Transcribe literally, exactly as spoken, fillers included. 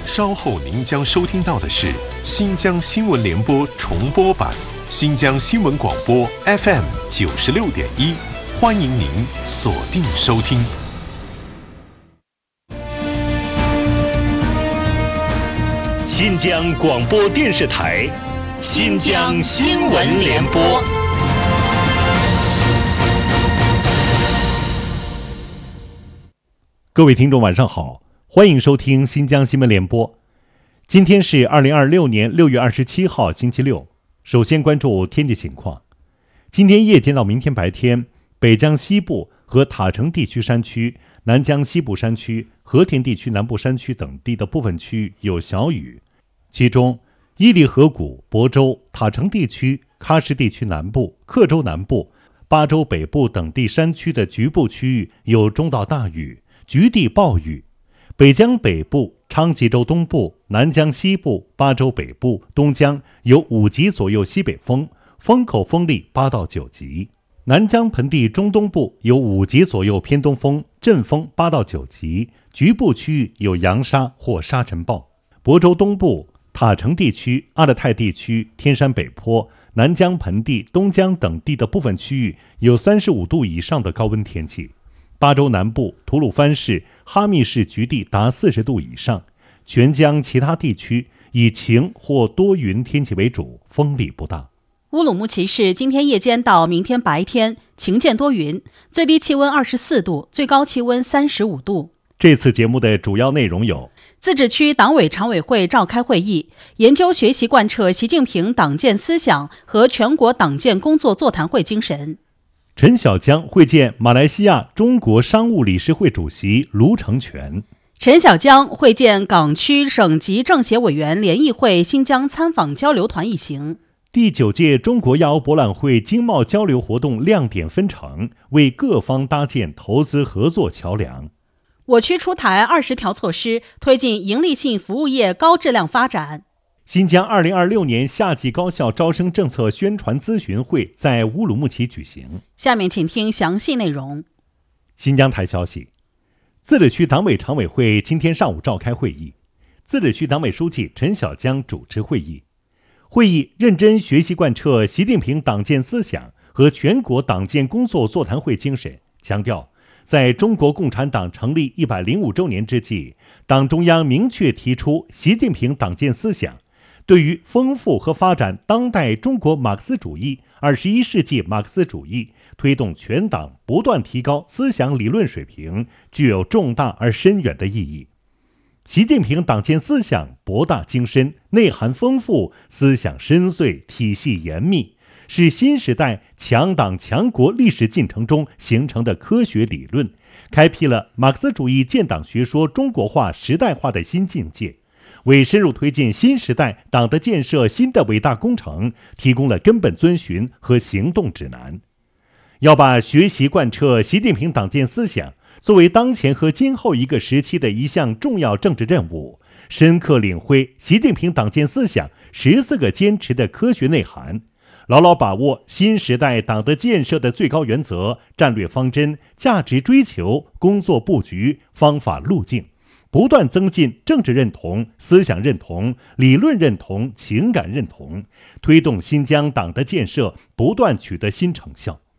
稍后您将收听到的是新疆新闻联播重播版，新疆新闻广播 F M 九十六点一，欢迎您锁定收听。 新疆广播电视台，新疆新闻联播。 各位听众晚上好，欢迎收听新疆新闻联播。今天是二零二六年六月二十七号星期六。首先关注天气情况。今天夜间到明天白天，北疆西部和塔城地区山区、南疆西部山区、和田地区南部山区等地的部分区域有小雨，其中伊犁河谷、亳州、塔城地区、喀什地区南部、克州南部、巴州北部等地山区的局部区域有中到大雨，局地暴雨。北疆北部、昌吉州东部、南疆西部、巴州北部、东疆有五级左右西北风，风口风力八到九级。南疆盆地中东部有五级左右偏东风，阵风八到九级，局部区域有扬沙或沙尘暴。亳州东部、塔城地区、阿勒泰地区、天山北坡、南疆盆地、东疆等地的部分区域有三十五度以上的高温天气。巴州南部、吐鲁番市、哈密市局地达四十度以上，全疆其他地区以晴或多云天气为主，风力不大。 乌鲁木齐市今天夜间到明天白天晴间多云，最低气温二十四度，最高气温三十五度。 这次节目的主要内容有： 自治区党委常委会召开会议，研究学习贯彻习近平党建思想和全国党建工作座谈会精神。 陈小江会见马来西亚中国商务理事会主席卢成全。 陈小江会见港区省级政协委员联谊会新疆参访交流团一行。 第九届中国亚欧博览会经贸交流活动亮点纷呈，为各方搭建投资合作桥梁。 我区出台二十条措施，推进营利性服务业高质量发展。 新疆二零二六年夏季高校招生政策宣传咨询会在乌鲁木齐举行。 下面请听详细内容。 新疆台消息，自治区党委常委会今天上午召开会议，自治区党委书记陈小江主持会议。会议认真学习贯彻习近平党建思想和全国党建工作座谈会精神，强调在中国共产党成立一百零五周年之际，党中央明确提出习近平党建思想，对于丰富和发展当代中国马克思主义、二十一世纪马克思主义，推动全党不断提高思想理论水平，具有重大而深远的意义。习近平党建思想博大精深，内涵丰富，思想深邃，体系严密，是新时代强党强国历史进程中形成的科学理论，开辟了马克思主义建党学说中国化时代化的新境界，为深入推进新时代党的建设新的伟大工程提供了根本遵循和行动指南。要把学习贯彻习近平党建思想作为当前和今后一个时期的一项重要政治任务，深刻领会习近平党建思想十四个坚持的科学内涵，牢牢把握新时代党的建设的最高原则、战略方针、价值追求、工作布局、方法路径，不断增进政治认同、思想认同、理论认同、情感认同，推动新疆党的建设不断取得新成效。